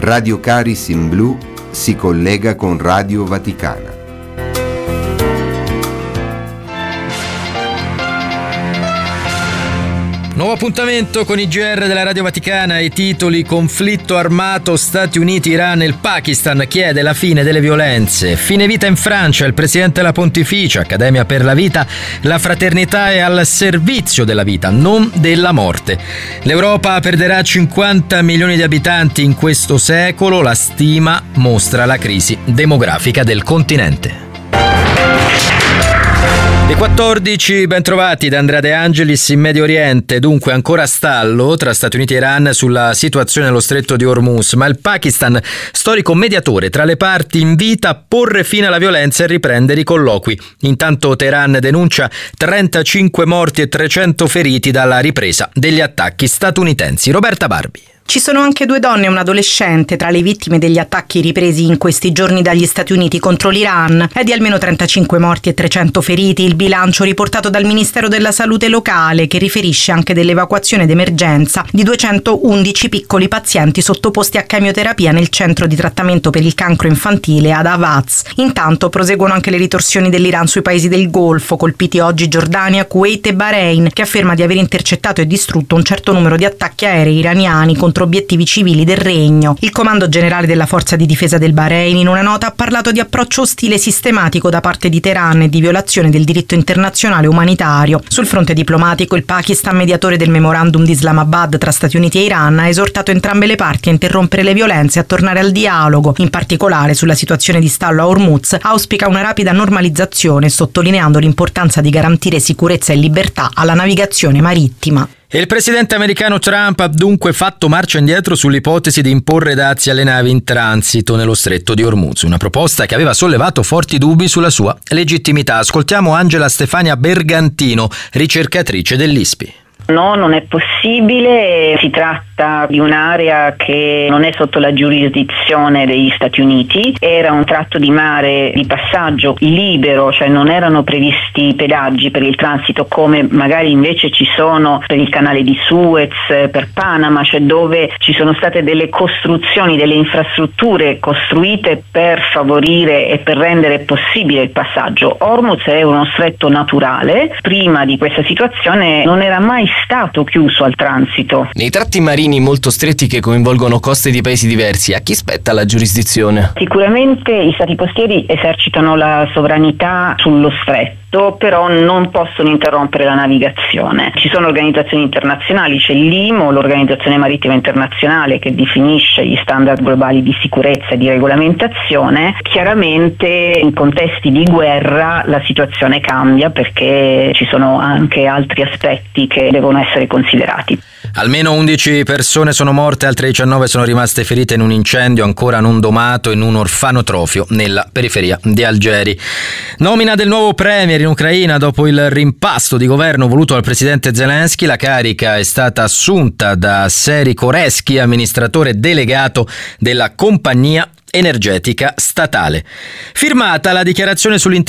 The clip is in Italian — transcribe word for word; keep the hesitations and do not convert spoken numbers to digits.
Radio Caris in Blu si collega con Radio Vaticana. Nuovo appuntamento con i G R della Radio Vaticana. I titoli: conflitto armato Stati Uniti-Iran, il Pakistan chiede la fine delle violenze, fine vita in Francia, il presidente della Pontificia, Accademia per la Vita, la fraternità è al servizio della vita, non della morte. L'Europa perderà cinquanta milioni di abitanti in questo secolo, la stima mostra la crisi demografica del continente. Le quattordici, bentrovati da Andrea De Angelis. In Medio Oriente, dunque, ancora stallo tra Stati Uniti e Iran sulla situazione nello stretto di Hormuz, ma il Pakistan, storico mediatore tra le parti, invita a porre fine alla violenza e riprendere i colloqui. Intanto Teheran denuncia trentacinque morti e trecento feriti dalla ripresa degli attacchi statunitensi. Roberta Barbi. Ci sono anche due donne e un adolescente tra le vittime degli attacchi ripresi in questi giorni dagli Stati Uniti contro l'Iran. È di almeno trentacinque morti e trecento feriti il bilancio riportato dal Ministero della Salute locale, che riferisce anche dell'evacuazione d'emergenza di duecentoundici piccoli pazienti sottoposti a chemioterapia nel centro di trattamento per il cancro infantile ad Avaz. Intanto proseguono anche le ritorsioni dell'Iran sui paesi del Golfo, colpiti oggi Giordania, Kuwait e Bahrain, che afferma di aver intercettato e distrutto un certo numero di attacchi aerei iraniani contro obiettivi civili del regno. Il comando generale della forza di difesa del Bahrain in una nota ha parlato di approccio ostile sistematico da parte di Teheran e di violazione del diritto internazionale umanitario. Sul fronte diplomatico, il Pakistan, mediatore del memorandum di Islamabad tra Stati Uniti e Iran, ha esortato entrambe le parti a interrompere le violenze e a tornare al dialogo. In particolare sulla situazione di stallo a Hormuz auspica una rapida normalizzazione, sottolineando l'importanza di garantire sicurezza e libertà alla navigazione marittima. Il presidente americano Trump ha dunque fatto marcia indietro sull'ipotesi di imporre dazi alle navi in transito nello stretto di Hormuz, una proposta che aveva sollevato forti dubbi sulla sua legittimità. Ascoltiamo Angela Stefania Bergantino, ricercatrice dell'I S P I. No, non è possibile, si tratta di un'area che non è sotto la giurisdizione degli Stati Uniti, era un tratto di mare di passaggio libero, cioè non erano previsti pedaggi per il transito come magari invece ci sono per il canale di Suez, per Panama, cioè dove ci sono state delle costruzioni, delle infrastrutture costruite per favorire e per rendere possibile il passaggio. Hormuz è uno stretto naturale, prima di questa situazione non era mai stato chiuso al transito. Nei tratti marini molto stretti che coinvolgono coste di paesi diversi, a chi spetta la giurisdizione? Sicuramente i stati costieri esercitano la sovranità sullo stretto, però non possono interrompere la navigazione. Ci sono organizzazioni internazionali, c'è l'I M O, l'Organizzazione Marittima Internazionale, che definisce gli standard globali di sicurezza e di regolamentazione. Chiaramente in contesti di guerra la situazione cambia perché ci sono anche altri aspetti che devono essere considerati. Almeno undici persone sono morte, altre diciannove sono rimaste ferite in un incendio ancora non domato in un orfanotrofio nella periferia di Algeri. Nomina del nuovo premier in Ucraina dopo il rimpasto di governo voluto dal presidente Zelensky. La carica è stata assunta da Seri Koreski, amministratore delegato della compagnia energetica statale. Firmata la dichiarazione sull'integrazione